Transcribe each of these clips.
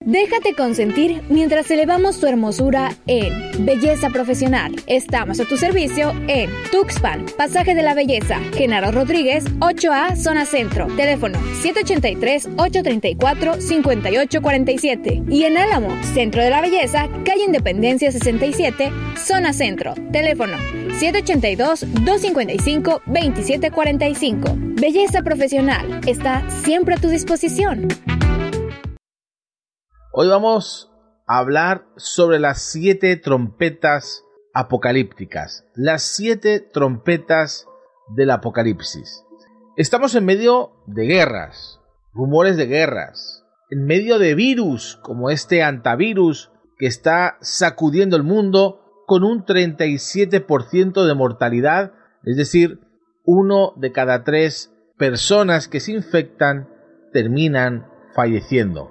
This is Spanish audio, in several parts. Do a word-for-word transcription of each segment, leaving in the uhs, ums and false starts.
Déjate consentir mientras elevamos tu hermosura en Belleza Profesional. Estamos a tu servicio en Tuxpan, Pasaje de la Belleza, Genaro Rodríguez, ocho A, Zona Centro. Teléfono siete ocho tres, ocho tres cuatro, cinco ocho cuatro siete. Y en Álamo, Centro de la Belleza, Calle Independencia sesenta y siete, Zona Centro. Teléfono siete ocho dos, dos cinco cinco, dos siete cuatro cinco. Belleza Profesional está siempre a tu disposición. Hoy vamos a hablar sobre las siete trompetas apocalípticas, las siete trompetas del Apocalipsis. Estamos en medio de guerras, rumores de guerras, en medio de virus como este antivirus que está sacudiendo el mundo con un treinta y siete por ciento de mortalidad, es decir, uno de cada tres personas que se infectan terminan falleciendo.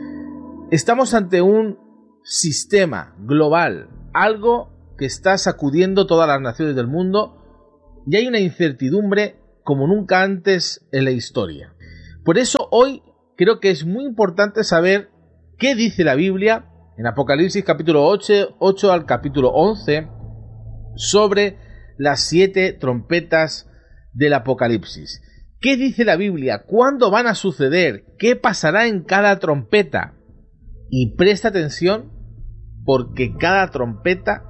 Estamos ante un sistema global, algo que está sacudiendo todas las naciones del mundo, y hay una incertidumbre como nunca antes en la historia. Por eso hoy creo que es muy importante saber qué dice la Biblia en Apocalipsis capítulo ocho, ocho al capítulo once sobre las siete trompetas del Apocalipsis. ¿Qué dice la Biblia? ¿Cuándo van a suceder? ¿Qué pasará en cada trompeta? Y presta atención porque cada trompeta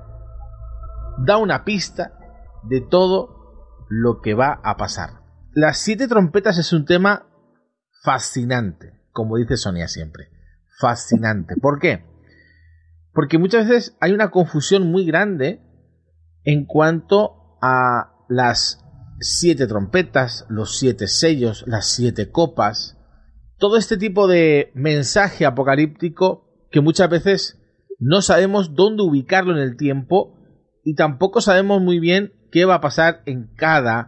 da una pista de todo lo que va a pasar. Las siete trompetas es un tema fascinante, como dice Sonia siempre. Fascinante. ¿Por qué? Porque muchas veces hay una confusión muy grande en cuanto a las siete trompetas, los siete sellos, las siete copas. Todo este tipo de mensaje apocalíptico que muchas veces no sabemos dónde ubicarlo en el tiempo y tampoco sabemos muy bien qué va a pasar en cada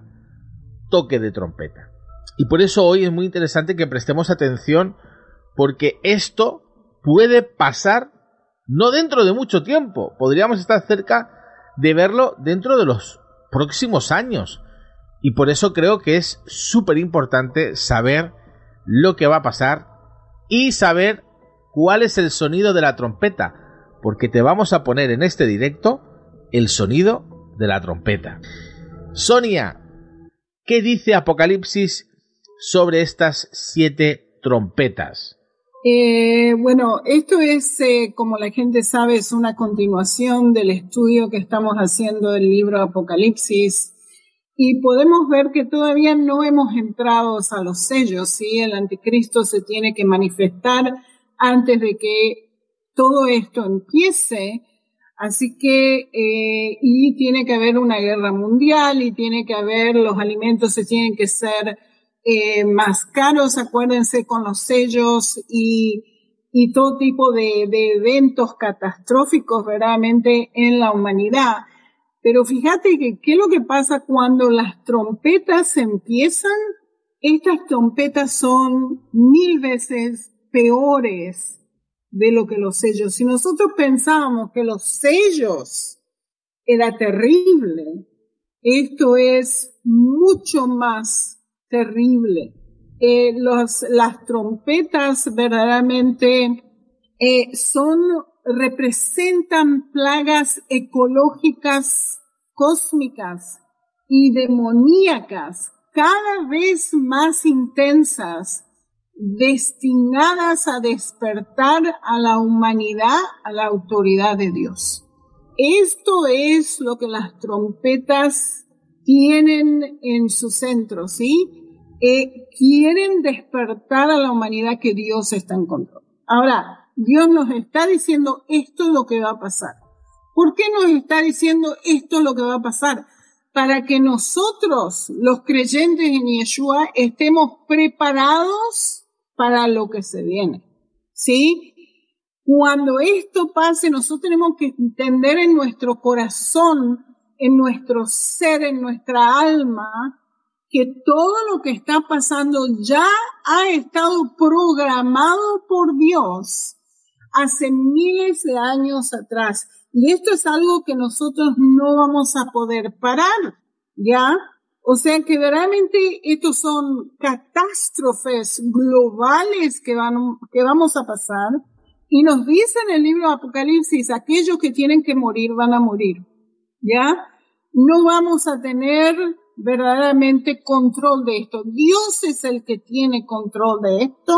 toque de trompeta. Y por eso hoy es muy interesante que prestemos atención, porque esto puede pasar no dentro de mucho tiempo. Podríamos estar cerca de verlo dentro de los próximos años. Y por eso creo que es súper importante saber lo que va a pasar y saber cuál es el sonido de la trompeta, porque te vamos a poner en este directo el sonido de la trompeta. Sonia, ¿qué dice Apocalipsis sobre estas siete trompetas? Eh, bueno, esto es, eh, como la gente sabe, es una continuación del estudio que estamos haciendo del libro Apocalipsis. Y podemos ver que todavía no hemos entrado a los sellos, ¿sí? El anticristo se tiene que manifestar antes de que todo esto empiece. Así que, eh, y tiene que haber una guerra mundial, y tiene que haber, los alimentos se tienen que ser eh, más caros, acuérdense, con los sellos y, y todo tipo de, de eventos catastróficos verdaderamente en la humanidad. Pero fíjate que qué es lo que pasa cuando las trompetas empiezan. Estas trompetas son mil veces peores de lo que los sellos. Si nosotros pensábamos que los sellos era terrible, esto es mucho más terrible. Eh, los, las trompetas verdaderamente eh, son representan plagas ecológicas, cósmicas y demoníacas, cada vez más intensas, destinadas a despertar a la humanidad a la autoridad de Dios. Esto es lo que las trompetas tienen en su centro, ¿sí? Eh, quieren despertar a la humanidad que Dios está en control. Ahora, Dios nos está diciendo esto es lo que va a pasar. ¿Por qué nos está diciendo esto es lo que va a pasar? Para que nosotros, los creyentes en Yeshua, estemos preparados para lo que se viene. ¿Sí? Cuando esto pase, nosotros tenemos que entender en nuestro corazón, en nuestro ser, en nuestra alma, que todo lo que está pasando ya ha estado programado por Dios hace miles de años atrás. Y esto es algo que nosotros no vamos a poder parar, ¿ya? O sea que verdaderamente estos son catástrofes globales que van, que vamos a pasar. Y nos dice en el libro de Apocalipsis, aquellos que tienen que morir van a morir, ¿ya? No vamos a tener verdaderamente control de esto. Dios es el que tiene control de esto.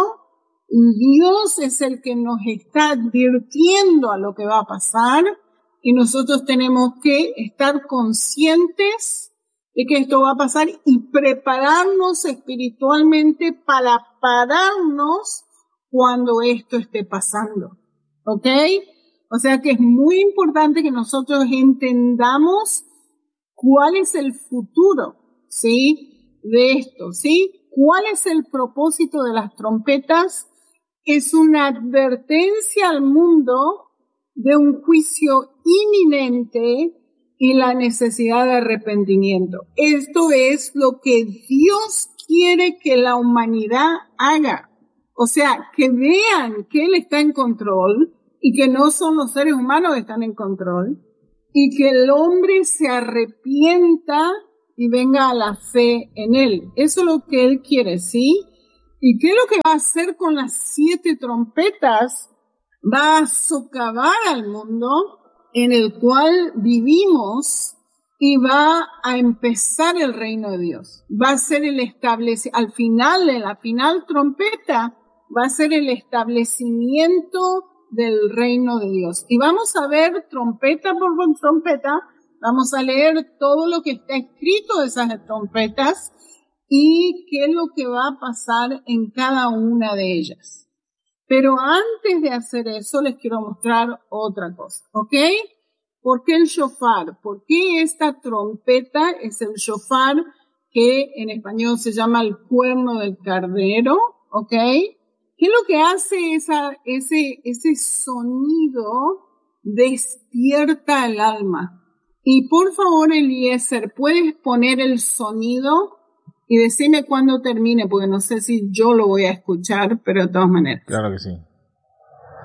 Dios es el que nos está advirtiendo a lo que va a pasar. Y nosotros tenemos que estar conscientes de que esto va a pasar y prepararnos espiritualmente para pararnos cuando esto esté pasando, ¿ok? O sea que es muy importante que nosotros entendamos cuál es el futuro, ¿sí? De esto, ¿sí? ¿Cuál es el propósito de las trompetas? Es una advertencia al mundo de un juicio inminente y la necesidad de arrepentimiento. Esto es lo que Dios quiere que la humanidad haga. O sea, que vean que Él está en control y que no son los seres humanos que están en control y que el hombre se arrepienta y venga a la fe en Él. Eso es lo que Él quiere, ¿sí? ¿Y qué es lo que va a hacer con las siete trompetas? Va a socavar al mundo en el cual vivimos y va a empezar el reino de Dios. Va a ser el establecimiento, al final, en la final trompeta, va a ser el establecimiento del reino de Dios. Y vamos a ver trompeta por trompeta, vamos a leer todo lo que está escrito de esas trompetas y qué es lo que va a pasar en cada una de ellas. Pero antes de hacer eso, les quiero mostrar otra cosa, ¿ok? ¿Por qué el shofar? ¿Por qué esta trompeta es el shofar que en español se llama el cuerno del cordero? ¿Ok? ¿Qué es lo que hace esa, ese, ese sonido? Despierta el alma. Y por favor, Eliezer, ¿puedes poner el sonido? Y decime cuándo termine, porque no sé si yo lo voy a escuchar, pero de todas maneras. Claro que sí.